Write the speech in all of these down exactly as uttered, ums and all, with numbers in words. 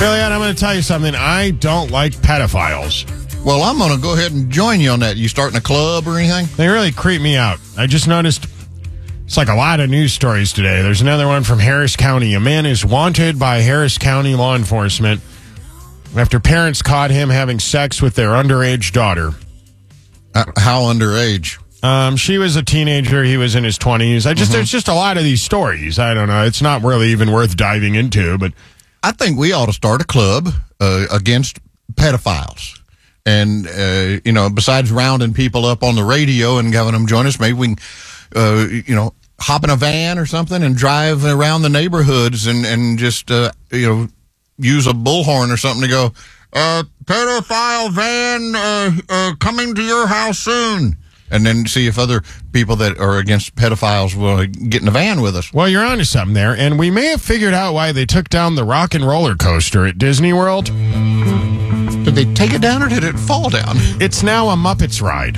Billy, I'm going to tell you something. I don't like pedophiles. Well, I'm going to go ahead and join you on that. You starting a club or anything? They really creep me out. I just noticed it's like a lot of news stories today. There's another one from Harris County. A man is wanted by Harris County law enforcement after parents caught him having sex with their underage daughter. Uh, how underage? Um, she was a teenager. He was in his twenties. I just mm-hmm. There's just a lot of these stories. I don't know. It's not really even worth diving into, but I think we ought to start a club uh, against pedophiles. And, uh, you know, besides rounding people up on the radio and having them join us, maybe we can, uh, you know, hop in a van or something and drive around the neighborhoods and, and just, uh, you know, use a bullhorn or something to go, uh, pedophile van uh, uh, coming to your house soon. And then see if other people that are against pedophiles will get in the van with us. Well, you're onto something there. And we may have figured out why they took down the rock and roller coaster at Disney World. Did they take it down or did it fall down? It's now a Muppets ride.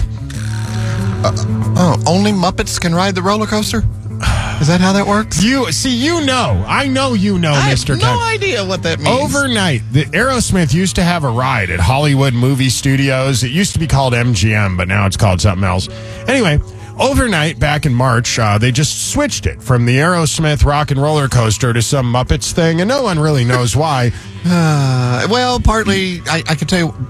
Uh, oh, only Muppets can ride the roller coaster? Is that how that works? You see, you know. I know you know, I Mister have no Ken. idea what that means. Overnight, the Aerosmith used to have a ride at Hollywood Movie Studios. It used to be called M G M, but now it's called something else. Anyway, overnight, back in March, uh, they just switched it from the Aerosmith rock and roller coaster to some Muppets thing, and no one really knows why. Uh, well, partly, I, I can tell you,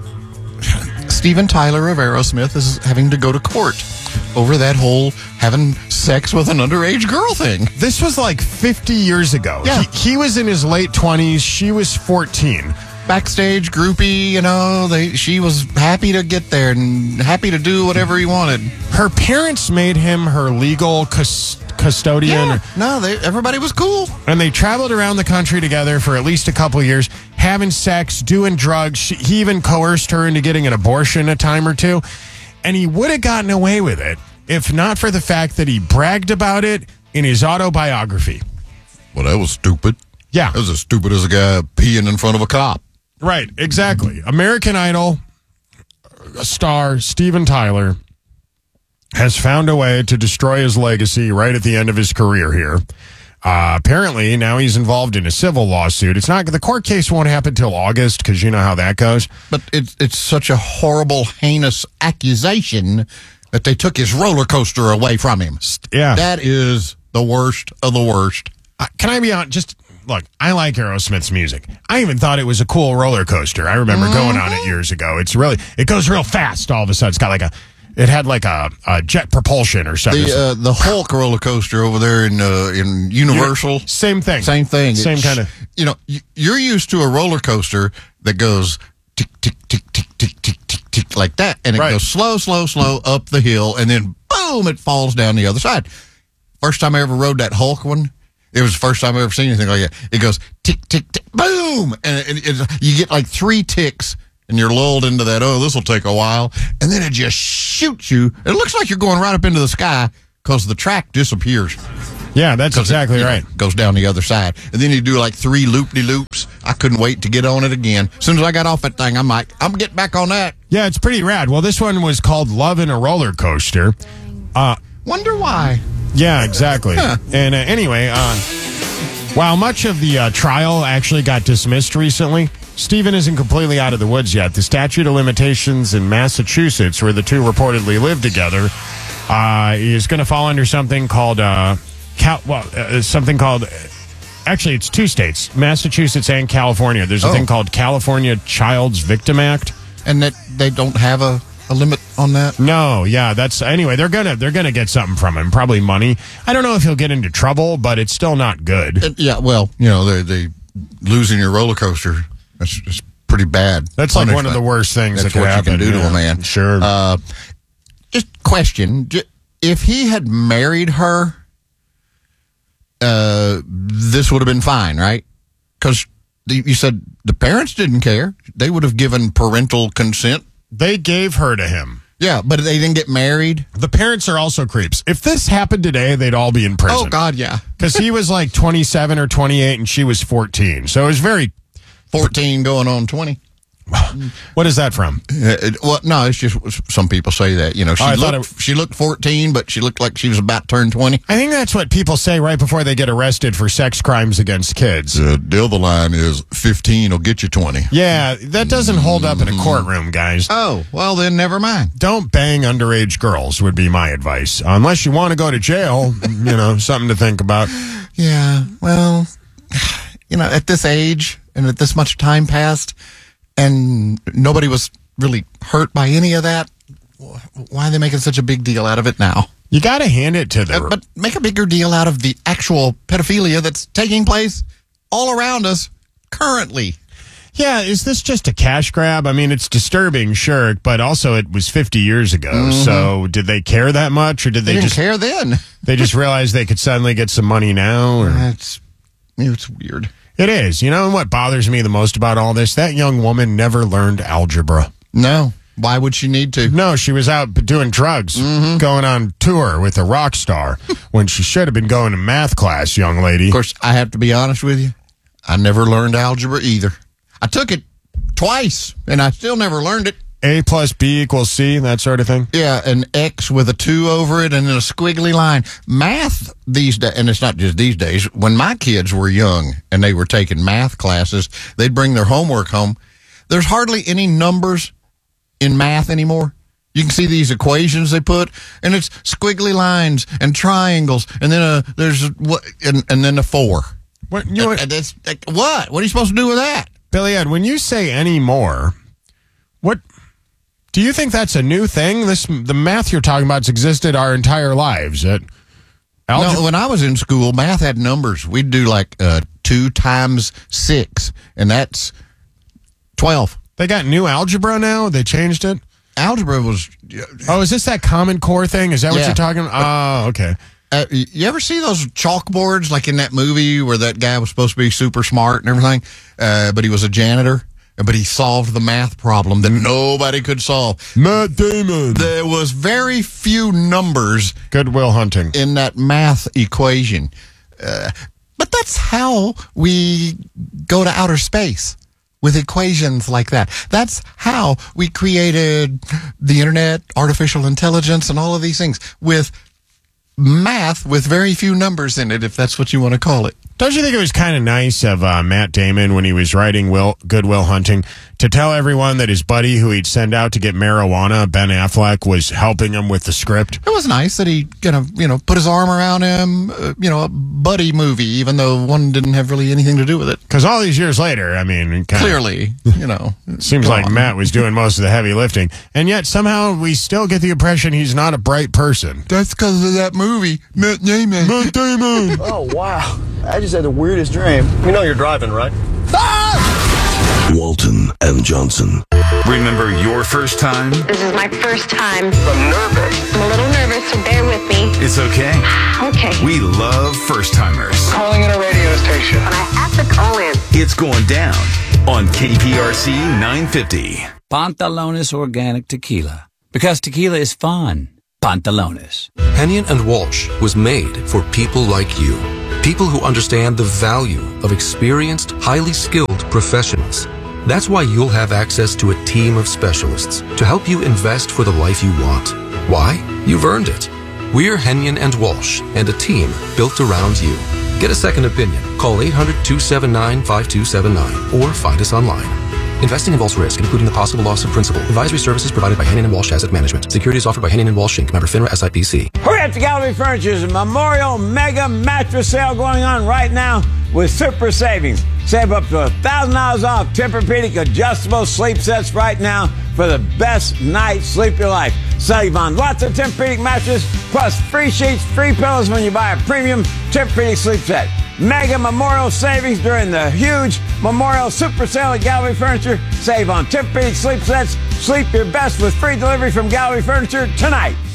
Steven Tyler of Aerosmith is having to go to court over that whole having sex with an underage girl thing. This was like fifty years ago. Yeah. He, he was in his late twenties. She was fourteen. Backstage groupie, you know, they she was happy to get there and happy to do whatever he wanted. Her parents made him her legal cus- custodian. Yeah. No, they, everybody was cool. And they traveled around the country together for at least a couple of years, having sex, doing drugs. She, he even coerced her into getting an abortion a time or two. And he would have gotten away with it if not for the fact that he bragged about it in his autobiography. Well, that was stupid. Yeah. That was as stupid as a guy peeing in front of a cop. Right, exactly. American Idol star Steven Tyler has found a way to destroy his legacy right at the end of his career here. Uh, apparently, now he's involved in a civil lawsuit. It's not the court case won't happen till August because you know how that goes. But it's it's such a horrible, heinous accusation that they took his roller coaster away from him. Yeah, that is the worst of the worst. Uh, can I be honest? Just look, I like Aerosmith's music. I even thought it was a cool roller coaster. I remember mm-hmm. going on it years ago. It's really it goes real fast. All of a sudden, it's got like a. It had like a, a jet propulsion or something. The uh, the Hulk roller coaster over there in uh, in Universal. Yeah, same thing. Same thing. Same kind of. You know, you're used to a roller coaster that goes tick tick tick tick tick tick tick tick like that, and it right. goes slow, slow, slow up the hill, and then boom, it falls down the other side. First time I ever rode that Hulk one, it was the first time I ever seen anything like that. It goes tick tick tick, boom, and it, it, you get like three ticks. And you're lulled into that, oh, this will take a while. And then it just shoots you. It looks like you're going right up into the sky because the track disappears. Yeah, that's exactly it, right. Know, goes down the other side. And then you do like three loop-de-loops. I couldn't wait to get on it again. As soon as I got off that thing, I'm like, I'm getting back on that. Yeah, it's pretty rad. Well, this one was called Love in a Roller Coaster. Uh, Wonder why. Yeah, exactly. Huh. And uh, anyway, uh, while much of the uh, trial actually got dismissed recently, Steven isn't completely out of the woods yet. The statute of limitations in Massachusetts, where the two reportedly live together, uh, is going to fall under something called uh, Cal- well, uh, something called. Actually, it's two states, Massachusetts and California. There's a oh. thing called California Child's Victim Act, and that they don't have a, a limit on that. No, yeah, that's anyway. They're gonna they're gonna get something from him, probably money. I don't know if he'll get into trouble, but it's still not good. And, yeah, well, you know, they they losing your roller coaster. That's just pretty bad. That's punishment. like one of the worst things That's that could what happen. you can do yeah. to a man. Sure. Uh, just question: if he had married her, uh, this would have been fine, right? Because you said the parents didn't care; they would have given parental consent. They gave her to him. Yeah, but they didn't get married. The parents are also creeps. If this happened today, they'd all be in prison. Oh God, yeah. Because he was like twenty-seven or twenty-eight, and she was fourteen. So it was very. fourteen going on twenty. What is that from? Uh, it, well, no, it's just some people say that. You know, she Oh, I thought looked it- she looked fourteen, but she looked like she was about to turn twenty. I think that's what people say right before they get arrested for sex crimes against kids. The deal the line is fifteen will get you twenty. Yeah, that doesn't hold up in a courtroom, guys. Oh, well then, never mind. Don't bang underage girls would be my advice. Unless you want to go to jail, you know, something to think about. Yeah, well, you know, at this age and at this much time passed, and nobody was really hurt by any of that, why are they making such a big deal out of it now? You got to hand it to the... Uh, but make a bigger deal out of the actual pedophilia that's taking place all around us currently. Yeah, is this just a cash grab? I mean, it's disturbing, sure, but also it was fifty years ago. Mm-hmm. So did they care that much, or did they, they didn't just care then? They just realized they could suddenly get some money now? Or? It's, it's weird. It is. You know what bothers me the most about all this? That young woman never learned algebra. No. Why would she need to? No, she was out doing drugs, mm-hmm. going on tour with a rock star when she should have been going to math class, young lady. Of course, I have to be honest with you. I never learned algebra either. I took it twice, and I still never learned it. A plus B equals C, that sort of thing? Yeah, an X with a two over it and then a squiggly line. Math these days, and it's not just these days, when my kids were young and they were taking math classes, they'd bring their homework home. There's hardly any numbers in math anymore. You can see these equations they put, and it's squiggly lines and triangles, and then a, there's a, and, and then a four. What, you know, and, and it's, like, what? What are you supposed to do with that? Billy Ed, when you say any more, what... Do you think that's a new thing? This the math you're talking about has existed our entire lives. It, algebra- no, when I was in school, math had numbers. We'd do like uh, two times six, and that's twelve. They got new algebra now? They changed it? Algebra was... Oh, is this that Common Core thing? Is that what yeah. you're talking about? Oh, okay. Uh, you ever see those chalkboards, like in that movie where that guy was supposed to be super smart and everything, uh, but he was a janitor? But he solved the math problem that nobody could solve. Matt Damon. There was very few numbers. Good Will Hunting. In that math equation. Uh, but that's how we go to outer space, with equations like that. That's how we created the internet, artificial intelligence, and all of these things, with math with very few numbers in it, if that's what you want to call it. Don't you think it was kind of nice of uh, Matt Damon when he was writing Will, Good Will Hunting to tell everyone that his buddy who he'd send out to get marijuana, Ben Affleck, was helping him with the script? It was nice that he kind of, you know, put his arm around him, uh, you know, a buddy movie, even though one didn't have really anything to do with it. Because all these years later, I mean... Clearly, you know. Seems like on. Matt was doing most of the heavy lifting. And yet somehow we still get the impression he's not a bright person. That's because of that movie, Matt Damon. Matt Damon! Oh, wow. I just had the weirdest dream. You know you're driving, right? Ah! Walton and Johnson. Remember your first time? This is my first time. I'm nervous. I'm a little nervous, so bear with me. It's okay. Okay. We love first-timers. Calling in a radio station. But I have to call in. It's going down on K P R C nine fifty. Pantalones Organic Tequila. Because tequila is fun. Pantalones. Hennion and Walsh was made for people like you. People who understand the value of experienced, highly skilled professionals. That's why you'll have access to a team of specialists to help you invest for the life you want. Why? You've earned it. We're Hennion and Walsh, and a team built around you. Get a second opinion. Call eight hundred, two seven nine, five two seven nine or find us online. Investing involves risk, including the possible loss of principal. Advisory services provided by Hennion and Walsh Asset Management. Securities offered by Hennion and Walsh Incorporated. Member FINRA S I P C. Hurry up to Gallery Furniture's Memorial Mega Mattress Sale going on right now with super savings. Save up to one thousand dollars off Tempur-Pedic adjustable sleep sets right now for the best night's sleep of your life. Save on lots of Tempur-Pedic mattress plus free sheets, free pillows when you buy a premium Tempur-Pedic sleep set. Mega Memorial savings during the huge Memorial Super Sale at Gallery Furniture. Save on Tempur-Pedic sleep sets. Sleep your best with free delivery from Gallery Furniture tonight.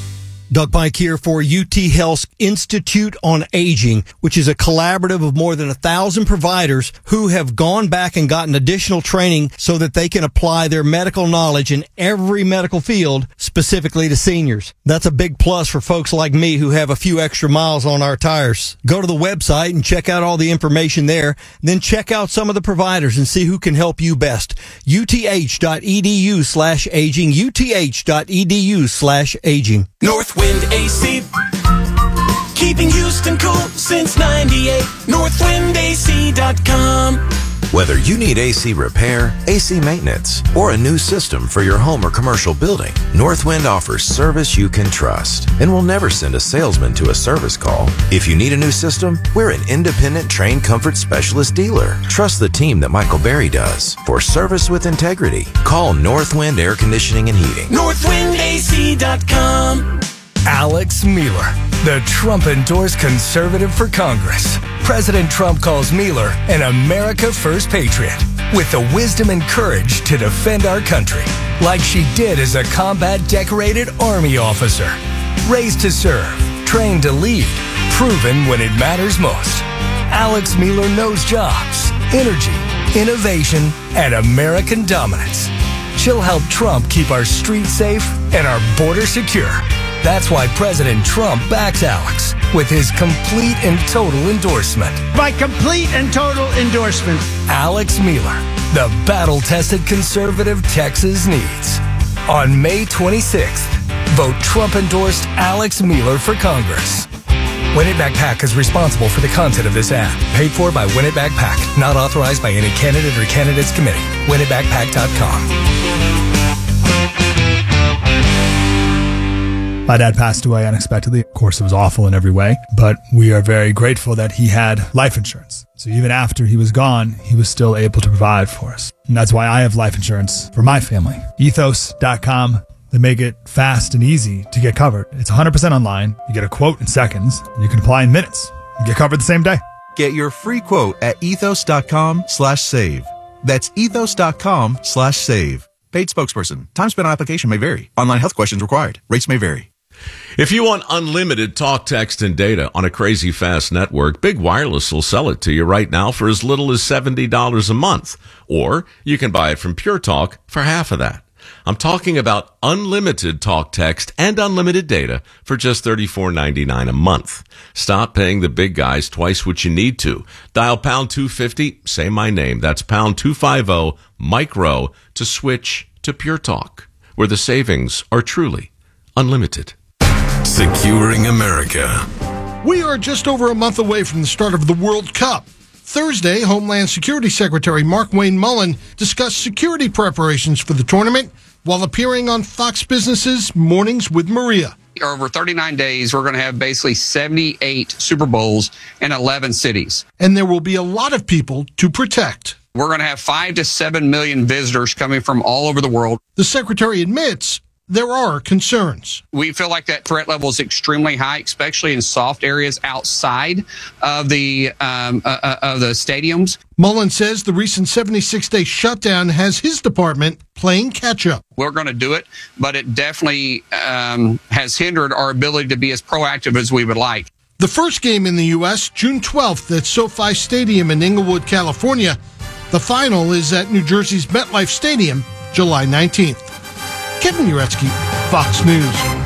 Doug Pike here for U T Health's Institute on Aging, which is a collaborative of more than a thousand providers who have gone back and gotten additional training so that they can apply their medical knowledge in every medical field, specifically to seniors. That's a big plus for folks like me who have a few extra miles on our tires. Go to the website and check out all the information there. Then check out some of the providers and see who can help you best. uth.edu slash aging, uth.edu slash aging. Northwind A C, keeping Houston cool since ninety-eight. northwind A C dot com. Whether you need A C repair, A C maintenance, or a new system for your home or commercial building, Northwind offers service you can trust and will never send a salesman to a service call. If you need a new system, we're an independent trained comfort specialist dealer. Trust the team that Michael Berry does. For service with integrity, call Northwind Air Conditioning and Heating. northwind A C dot com. Alex Mueller, the Trump-endorsed conservative for Congress. President Trump calls Mueller an America First patriot with the wisdom and courage to defend our country, like she did as a combat-decorated Army officer. Raised to serve, trained to lead, proven when it matters most. Alex Mueller knows jobs, energy, innovation, and American dominance. She'll help Trump keep our streets safe and our border secure. That's why President Trump backs Alex with his complete and total endorsement. My complete and total endorsement. Alex Mueller, the battle-tested conservative Texas needs. On May twenty-sixth, vote Trump-endorsed Alex Mueller for Congress. Win It Back PAC is responsible for the content of this ad. Paid for by Win It Back PAC. Not authorized by any candidate or candidates committee. win it back pac dot com. My dad passed away unexpectedly. Of course, it was awful in every way, but we are very grateful that he had life insurance. So even after he was gone, he was still able to provide for us. And that's why I have life insurance for my family. ethos dot com. They make it fast and easy to get covered. It's one hundred percent online. You get a quote in seconds, and you can apply in minutes and get covered the same day. Get your free quote at ethos dot com slash save. That's ethos dot com slash save. Paid spokesperson. Time spent on application may vary. Online health questions required. Rates may vary. If you want unlimited talk, text, and data on a crazy fast network, Big Wireless will sell it to you right now for as little as seventy dollars a month. Or you can buy it from Pure Talk for half of that. I'm talking about unlimited talk, text, and unlimited data for just thirty-four ninety-nine a month. Stop paying the big guys twice what you need to. Dial pound two fifty, say my name. That's pound two fifty, micro, to switch to Pure Talk, where the savings are truly unlimited. Securing America. We are just over a month away from the start of the World Cup. Thursday, Homeland Security Secretary Markwayne Mullin discussed security preparations for the tournament while appearing on Fox Business's Mornings with Maria. Over thirty-nine days, we're going to have basically seventy-eight Super Bowls in eleven cities. And there will be a lot of people to protect. We're going to have five to seven million visitors coming from all over the world. The secretary admits there are concerns. We feel like that threat level is extremely high, especially in soft areas outside of the um, uh, uh, of the stadiums. Mullin says the recent seventy-six day shutdown has his department playing catch-up. We're going to do it, but it definitely um, has hindered our ability to be as proactive as we would like. The first game in the U S, June twelfth at SoFi Stadium in Inglewood, California. The final is at New Jersey's MetLife Stadium, July nineteenth. Kevin Uretsky, Fox News.